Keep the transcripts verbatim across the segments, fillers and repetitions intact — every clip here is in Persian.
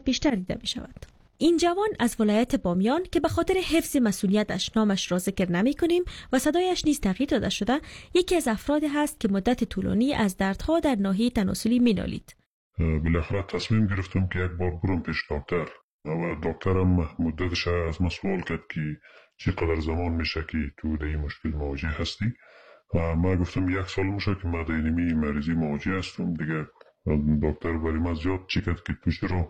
بیشتر دیده می شود. این جوان از ولایت بامیان که به خاطر حفظ مسئولیتش نامش را ذکر نمی کنیم و صدایش نیز تغییر داده شده، یکی از افرادی هست که مدت طولانی از دردها در ناحیه تناسلی می نالید. بالاخره تصمیم گرفتم که یک بار برم پیش دکتر و دکترم مدتش از من سوال کرد که چقدر زمان میشه که تو در این مشکل مواجه هستی. ما گفتم یک سال میشه که ما در این مریضی مواجه هستم دیگه. دکتر برای من زیاد چیکد که تو چرا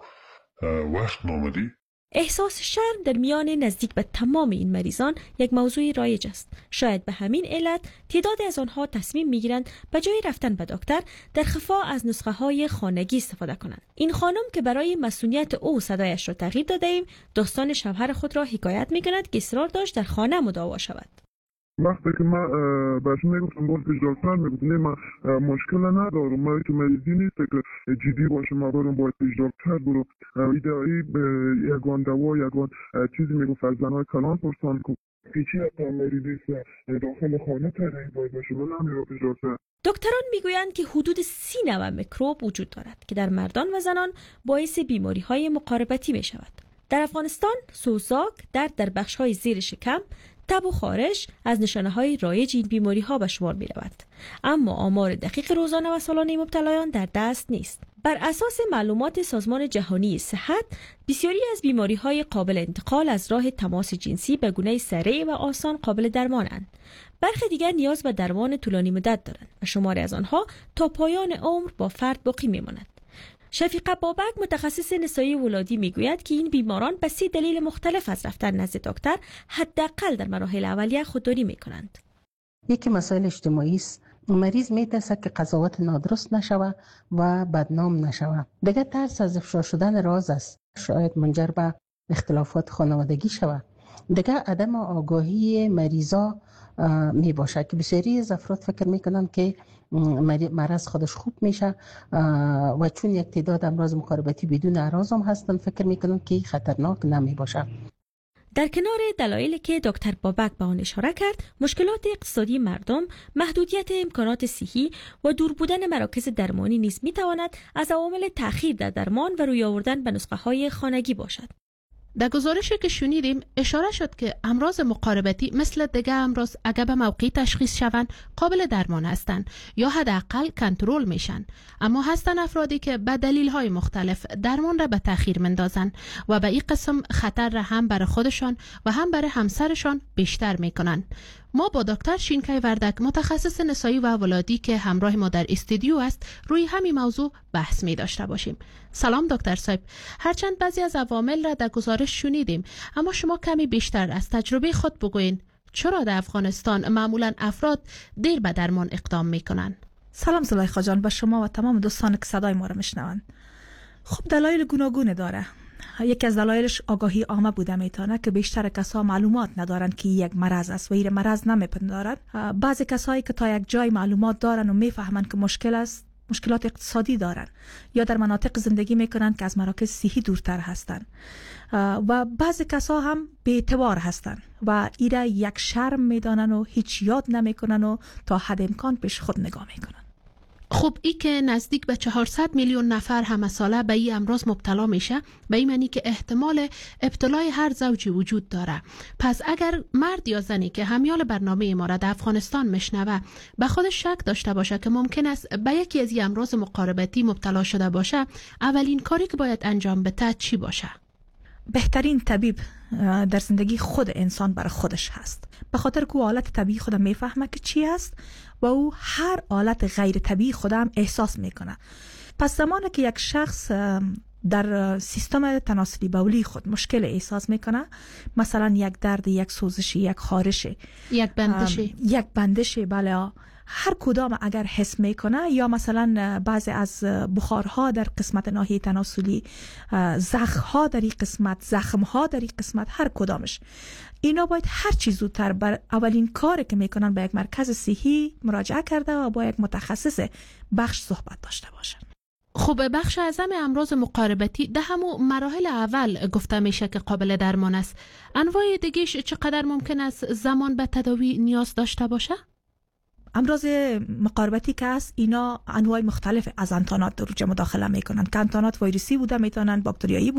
وقت نامدی. احساس شرم در میان نزدیک به تمام این مریضان یک موضوع رایج است. شاید به همین علت تعدادی از آنها تصمیم میگیرند به جای رفتن به دکتر در خفا از نسخه های خانگی استفاده کنند. این خانم که برای مسئولیت او صدایش را تغییر داده ایم، داستان شوهر خود را حکایت میکند که اصرار داشت در خانه مداوا شود. وقتی که من بهش میگفتم باید پیش دکتر، میگفت نه من مشکل ندارم، من که مریضی نیست که جدی باشه من برم باید پیش دکتر برو. ایدایی یگان دوا یگان چیزی میگفت از زنهای کلان پرسان که پیچی حتی مریضی داخل خانه تره باید باشه من نمیرم پیش دکتر. دکتران میگویند که حدود سی نوع میکروب وجود دارد که در مردان و زنان باعث بیماری های مقاربتی می شود. در افغانستان سوزاک، درد در بخش های زیر شکم، تب و خارش از نشانه های رایج این بیماری ها به شمار می رود. اما آمار دقیق روزانه و سالانه مبتلایان در دست نیست. بر اساس معلومات سازمان جهانی صحت، بسیاری از بیماری های قابل انتقال از راه تماس جنسی به گونه سریع و آسان قابل درمانند. برخی دیگر نیاز به درمان طولانی مدت دارند و شماری از آنها تا پایان عمر با فرد باقی می ماند. شفیقه بابک متخصص نسایی ولادی میگوید که این بیماران به سی دلیل مختلف از رفتن نزد دکتر حداقل در مراحل اولیه خودداری میکنند. یکی مسائل اجتماعی است. مریض میترسه که قضاوت نادرست نشوه و بدنام نشوه. دیگه ترس از افشا شدن راز است. شاید منجر به اختلافات خانوادگی شوه. دیگه عدم آگاهی مریضا می باشه که بسیاری از افراد فکر میکنن که مرض خودش خوب میشه و چون یک تعداد امراض مقاربتی بدون اعراض هم هستن فکر میکنن که خطرناک نمی باشه. در کنار دلایلی که دکتر بابک به آن اشاره کرد، مشکلات اقتصادی مردم، محدودیت امکانات صحی و دور بودن مراکز درمانی نیز میتواند از عوامل تأخیر در درمان و روی آوردن به نسخه های خانگی باشد. در گزارشی که شنیدیم اشاره شد که امراض مقاربتی مثل دیگر امراض اگر به موقع تشخیص شوند قابل درمان هستند یا حداقل کنترل میشن، اما هستند افرادی که به دلیل‌های مختلف درمان را به تأخیر مندازن و به این قسم خطر را هم برای خودشان و هم برای همسرشان بیشتر میکنن. ما با دکتر شینکای وردک متخصص نسایی و ولادی که همراه ما در استودیو است روی همین موضوع بحث می داشته باشیم. سلام دکتر صاحب. هرچند بعضی از عوامل را در گزارش شنیدیم، اما شما کمی بیشتر از تجربه خود بگوین چرا در افغانستان معمولا افراد دیر به درمان اقدام می کنن؟ سلام زلیخا جان به شما و تمام دوستان که صدای ما را میشنوند. خب دلایل گوناگون داره. یکی از دلایلش آگاهی عامه بوده میتونه که بیشتر کسا معلومات ندارن که یک مرض است و این مرض نمیپندارن. بعضی کسایی که تا یک جای معلومات دارن و میفهمن که مشکل است، مشکلات اقتصادی دارن یا در مناطق زندگی میکنن که از مراکز صحی دورتر هستن و بعضی کسا هم بی‌اعتبار هستن و ایره یک شرم میدانن و هیچ یاد نمیکنن و تا حد امکان پیش خود نگاه میکنن. خب ای که نزدیک به چهارصد میلیون نفر همه ساله به این امراض مبتلا میشه، به این معنی که احتمال ابتلای هر زوجی وجود داره. پس اگر مرد یا زنی که همیال برنامه ما را در افغانستان میشنوه به خودش شک داشته باشه که ممکن است به یکی از این امراض مقاربتی مبتلا شده باشه، اولین کاری که باید انجام بده چی باشه؟ بهترین طبیب در زندگی خود انسان برای خودش هست، به خاطر که او حالت طبیعی خودم میفهمه که چی هست و او هر حالت غیر طبیعی خودم احساس میکنه. پس زمانی که یک شخص در سیستم تناسلی بولی خود مشکل احساس میکنه، مثلا یک درد، یک سوزش، یک خارش، یک بندش یک بندش بله، هر کدام اگر حس میکنه یا مثلا بعضی از بخارها در قسمت ناحیه تناسلی، زخمها در این قسمت، زخمها در این قسمت، هر کدامش، اینا باید هر چیز زودتر بر اولین کاری که میکنن به یک مرکز صحی مراجعه کرده و با یک متخصص بخش صحبت داشته باشن. خب بخش اعظم امراض مقاربتی ده همو مراحل اول گفته میشه که قابل درمان است. انواع دیگه‌اش چقدر ممکن است زمان به تداوی نیاز داشته باشه؟ امراض مقاربتی که است اینا انواع مختلف از انتانات در مداخله میکنن. که انتانات ویروسی بوده میتونن، باکتریایی